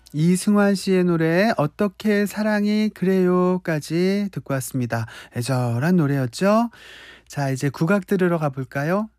이승환 씨의 노래 어떻게 사랑이 그래요까지 듣고 왔습니다. 애절한 노래였죠. 자, 이제 국악 들으러 가 볼까요?